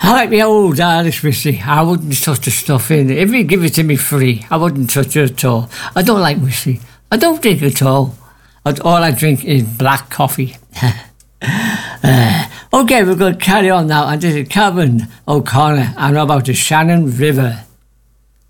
I like the old Irish whiskey. I wouldn't touch the stuff in it. If you give it to me free, I wouldn't touch it at all. I don't like whiskey. I don't drink at all. All I drink is black coffee. Okay, we're going to carry on now. And this is Calvin O'Connor and about the Shannon River.